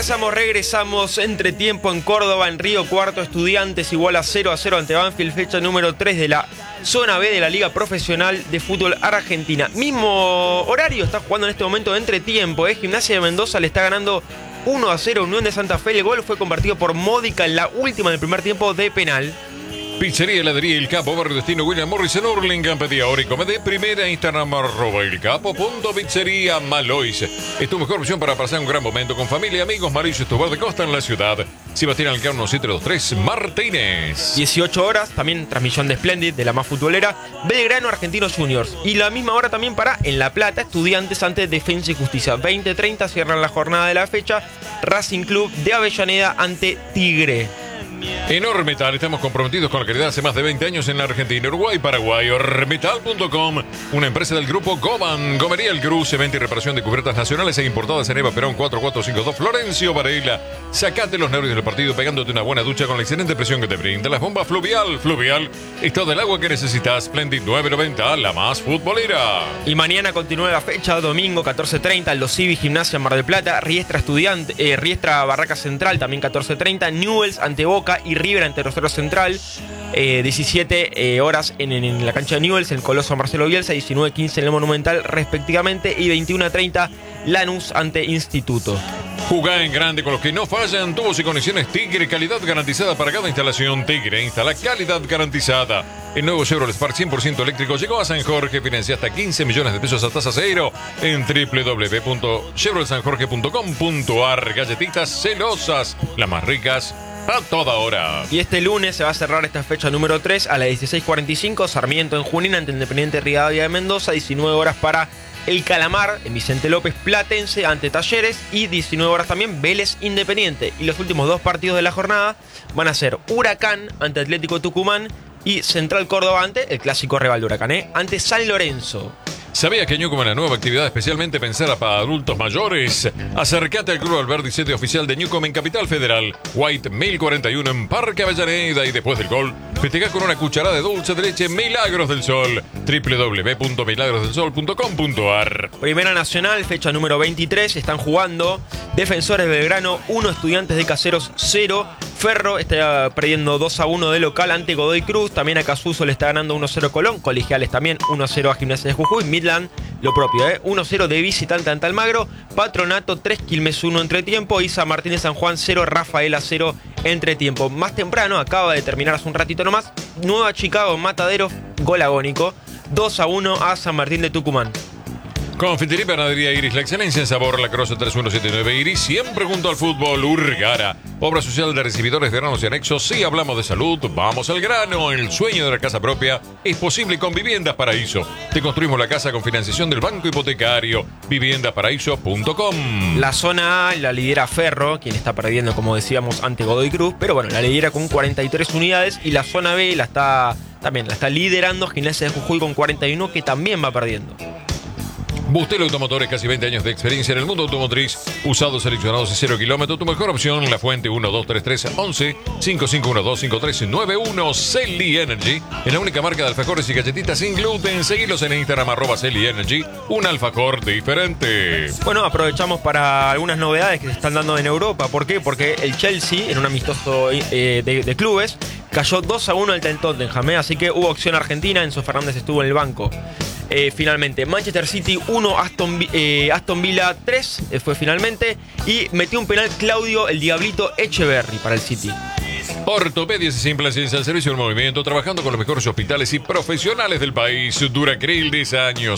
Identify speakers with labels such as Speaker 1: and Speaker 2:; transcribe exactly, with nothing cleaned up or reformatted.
Speaker 1: Regresamos, regresamos. Entretiempo en Córdoba, en Río Cuarto, Estudiantes igual a cero a cero ante Banfield, fecha número tres de la zona B de la Liga Profesional de Fútbol Argentina. Mismo horario está jugando en este momento de entretiempo, ¿eh? Gimnasia de Mendoza le está ganando uno a cero Unión de Santa Fe. El gol fue convertido por Módica en la última del primer tiempo de penal.
Speaker 2: Pizzería, heladería El Capo, Barrio Destino, William Morris en Hurlingham. Pedí ahora y come de primera. Instagram arroba el capo punto pizzería Malois. Es tu mejor opción para pasar un gran momento con familia, amigos. Mauricio, tu bar de costa en la ciudad. Sebastián Alcano siete dos tres Martínez.
Speaker 1: dieciocho horas, también transmisión de Splendid, de la más futbolera. Belgrano, Argentinos Juniors. Y la misma hora también para En La Plata, Estudiantes ante Defensa y Justicia. veinte treinta cierran la jornada de la fecha. Racing Club de Avellaneda ante Tigre.
Speaker 2: En Ormetal estamos comprometidos con la calidad hace más de veinte años en la Argentina, Uruguay y Paraguay. Ormetal punto com, una empresa del grupo Goban. Gomería El Cruz, venta y reparación de cubiertas nacionales e importadas en Eva Perón cuatro cuatro cinco dos, Florencio Varela. Sacate los nervios del partido pegándote una buena ducha con la excelente presión que te brinda las bombas Fluvial. Fluvial es todo el agua que necesitas. Splendid nueve noventa, la más futbolera.
Speaker 1: Y mañana continúa la fecha, domingo catorce treinta, Los Civi, Gimnasia Mar del Plata, Riestra Estudiante, eh, Riestra Barraca Central, también catorce treinta, Newell's ante Boca y River ante Rosario Central, eh, diecisiete eh, horas en, en la cancha de Newell's, el Coloso Marcelo Bielsa, diecinueve quince en el Monumental respectivamente, y veintiuno treinta Lanús ante Instituto.
Speaker 2: Jugá en grande con los que no fallan. Tubos y conexiones Tigre, calidad garantizada para cada instalación. Tigre instala calidad garantizada. El nuevo Chevrolet Spark cien por ciento eléctrico llegó a San Jorge. Financia hasta quince millones de pesos a tasa cero en doble u doble u doble u punto chevrolet san jorge punto com punto a r. Galletitas celosas, las más ricas a toda hora.
Speaker 1: Y este lunes se va a cerrar esta fecha número tres a las dieciséis cuarenta y cinco. Sarmiento en Junín ante Independiente Rivadavia de Mendoza. diecinueve horas para El Calamar en Vicente López, Platense ante Talleres. Y diecinueve horas también Vélez Independiente. Y los últimos dos partidos de la jornada van a ser Huracán ante Atlético Tucumán y Central Córdoba ante el clásico rival de Huracán, ¿eh? ante San Lorenzo.
Speaker 2: ¿Sabía que Ñuco es una nueva actividad especialmente pensada para adultos mayores? Acércate al Club Alberdi, sede oficial de Ñucom en Capital Federal, White mil cuarenta y uno en Parque Avellaneda, y después del gol, festeja con una cucharada de dulce de leche Milagros del Sol. doble u doble u doble u punto milagros del sol punto com punto a r.
Speaker 1: Primera Nacional, fecha número veintitrés, están jugando Defensores de Belgrano uno, Estudiantes de Caseros cero. Ferro está perdiendo dos a uno de local ante Godoy Cruz. También a Casuso le está ganando uno a cero Colón. Colegiales también uno a cero a Gimnasia de Jujuy. Midland lo propio, ¿eh? uno a cero de visitante ante Almagro. Patronato tres, Quilmes uno entretiempo. Y San Martín de San Juan cero, Rafaela cero entretiempo. Más temprano, acaba de terminar hace un ratito nomás, Nueva Chicago, Matadero, gol agónico. dos a uno a San Martín de Tucumán.
Speaker 2: Confitería y Panadería Iris, la excelencia en sabor, La Croce tres uno siete nueve Iris, siempre junto al fútbol. Urgara, obra social de recibidores de granos y anexos. Si hablamos de salud, vamos al grano. El sueño de la casa propia es posible con Viviendas Paraíso. Te construimos la casa con financiación del Banco Hipotecario. viviendas paraíso punto com.
Speaker 1: La zona A la lidera Ferro, quien está perdiendo, como decíamos, ante Godoy Cruz, pero bueno, la lidera con cuarenta y tres unidades. Y la zona B la está también la está liderando Gimnasia de Jujuy con cuarenta y uno, que también va perdiendo.
Speaker 2: Bustelo Automotores, casi veinte años de experiencia en el mundo automotriz. Usados, seleccionados y cero kilómetros. Tu mejor opción, La Fuente uno dos tres tres once cinco cinco uno dos cinco tres nueve uno. Celi Energy, en la única marca de alfajores y galletitas sin gluten. Seguilos en Instagram, arroba Celi Energy. Un alfajor diferente.
Speaker 1: Bueno, aprovechamos para algunas novedades que se están dando en Europa. ¿Por qué? Porque el Chelsea, en un amistoso eh, de, de clubes, cayó dos a uno al Tottenham, ¿eh? Así que hubo opción argentina. Enzo Fernández estuvo en el banco. Eh, finalmente, Manchester City uno, Aston, eh, Aston Villa tres eh, fue finalmente. Y metió un penal Claudio el Diablito Echeverry para el City.
Speaker 2: Ortopedias y implantes al servicio del movimiento, trabajando con los mejores hospitales y profesionales del país. Duracril, diez años.